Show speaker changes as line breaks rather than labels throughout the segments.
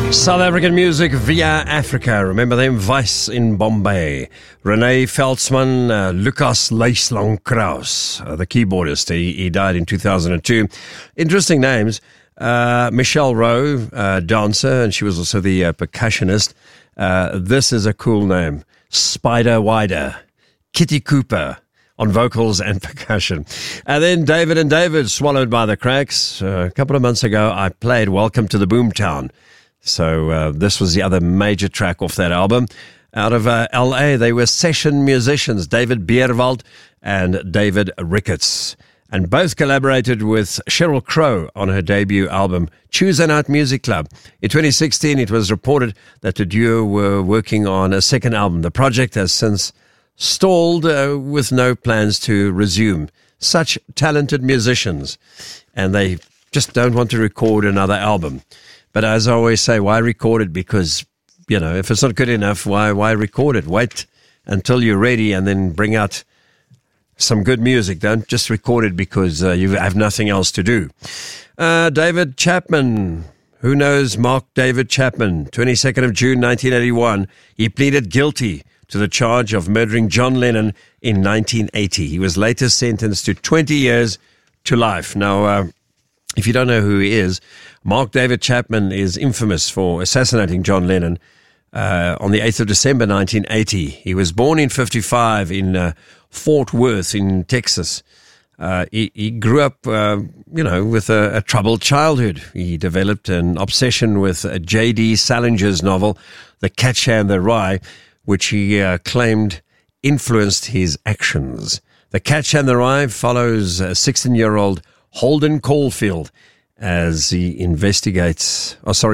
South African music via Africa. Remember them? Vice in Bombay. René Veldsmann, Lucas Leislang-Kraus, the keyboardist. He died in 2002. Interesting names. Michelle Rowe, dancer, and she was also the percussionist. This is a cool name. Spider Wider. Kitty Cooper on vocals and percussion. And then David and David, Swallowed by the Cracks. A couple of months ago, I played Welcome to the Boomtown. So this was the other major track off that album. Out of L.A., they were session musicians, David Beerwald and David Ricketts. And both collaborated with Sheryl Crow on her debut album, Tuesday Night Music Club. In 2016, it was reported that the duo were working on a second album. The project has since stalled with no plans to resume. Such talented musicians, and they just don't want to record another album. But as I always say, why record it? Because, you know, if it's not good enough, why record it? Wait until you're ready and then bring out some good music. Don't just record it because you have nothing else to do. David Chapman. Who knows Mark David Chapman? 22nd of June, 1981. He pleaded guilty to the charge of murdering John Lennon in 1980. He was later sentenced to 20 years to life. Now, if you don't know who he is, Mark David Chapman is infamous for assassinating John Lennon on the 8th of December 1980. He was born in 55 in Fort Worth in Texas. He grew up, with a troubled childhood. He developed an obsession with J.D. Salinger's novel, The Catcher in the Rye, which he claimed influenced his actions. The Catcher in the Rye follows a 16-year-old Holden Caulfield as he navigates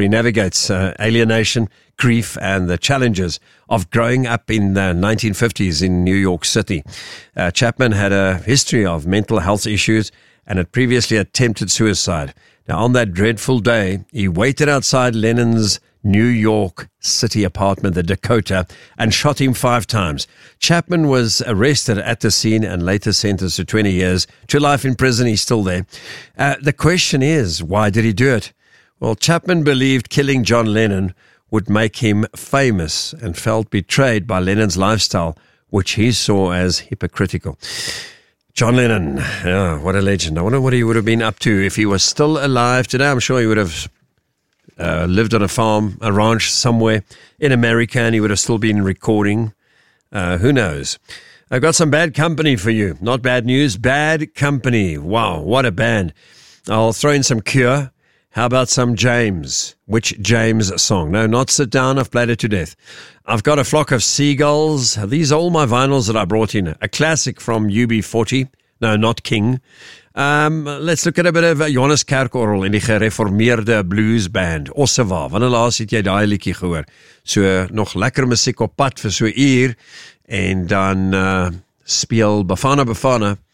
alienation, grief, and the challenges of growing up in the 1950s in New York City. Chapman had a history of mental health issues and had previously attempted suicide. Now, on that dreadful day, he waited outside Lennon's New York City apartment, the Dakota, and shot him 5 times. Chapman was arrested at the scene and later sentenced to 20 years to life in prison. He's still there. The question is, why did he do it? Well, Chapman believed killing John Lennon would make him famous and felt betrayed by Lennon's lifestyle, which he saw as hypocritical. John Lennon, what a legend. I wonder what he would have been up to if he was still alive today. I'm sure he would have lived on a farm, a ranch somewhere in America, and he would have still been recording. Who knows? I've got some bad company for you. Not bad news, bad company. Wow, what a band. I'll throw in some Cure. How about some James? Which James song? No, not Sit Down. I've played it to death. I've got A Flock of Seagulls. These are all my vinyls that I brought in. A classic from UB40. No, not King. Let's look at a bit of Johannes Kerkorrel en die gereformeerde blues band, Ossewa. Wanneer laas het jy daai liedjie gehoor? So nog lekker musiek op pad vir so 'n uur en dan speel Bafana Bafana